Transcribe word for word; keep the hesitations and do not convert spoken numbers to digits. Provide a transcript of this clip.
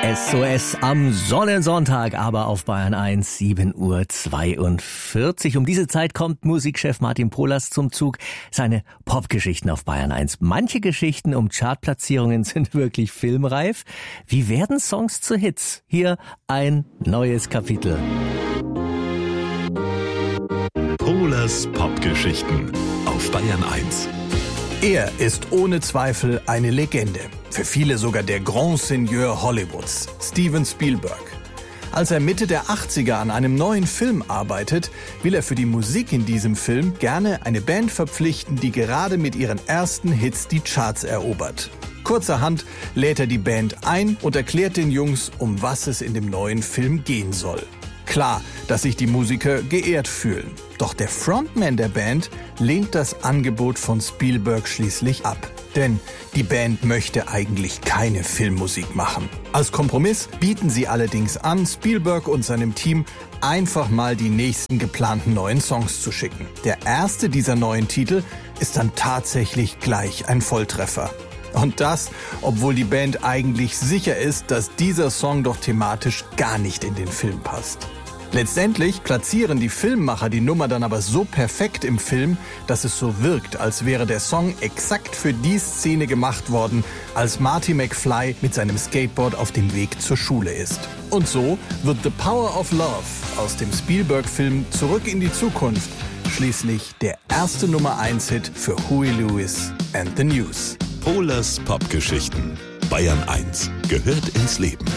S O S am Sonnensonntag, aber auf Bayern eins, sieben Uhr zweiundvierzig. Um diese Zeit kommt Musikchef Martin Polas zum Zug. Seine Popgeschichten auf Bayern eins. Manche Geschichten um Chartplatzierungen sind wirklich filmreif. Wie werden Songs zu Hits? Hier ein neues Kapitel. Polas Popgeschichten auf Bayern eins. Er ist ohne Zweifel eine Legende. Für viele sogar der Grand Seigneur Hollywoods, Steven Spielberg. Als er Mitte der achtziger an einem neuen Film arbeitet, will er für die Musik in diesem Film gerne eine Band verpflichten, die gerade mit ihren ersten Hits die Charts erobert. Kurzerhand lädt er die Band ein und erklärt den Jungs, um was es in dem neuen Film gehen soll. Klar, dass sich die Musiker geehrt fühlen. Doch der Frontman der Band lehnt das Angebot von Spielberg schließlich ab. Denn die Band möchte eigentlich keine Filmmusik machen. Als Kompromiss bieten sie allerdings an, Spielberg und seinem Team einfach mal die nächsten geplanten neuen Songs zu schicken. Der erste dieser neuen Titel ist dann tatsächlich gleich ein Volltreffer. Und das, obwohl die Band eigentlich sicher ist, dass dieser Song doch thematisch gar nicht in den Film passt. Letztendlich platzieren die Filmemacher die Nummer dann aber so perfekt im Film, dass es so wirkt, als wäre der Song exakt für die Szene gemacht worden, als Marty McFly mit seinem Skateboard auf dem Weg zur Schule ist. Und so wird The Power of Love aus dem Spielberg-Film Zurück in die Zukunft schließlich der erste Nummer eins Hit für Huey Lewis and the News. Polas Popgeschichten. Bayern eins gehört ins Leben.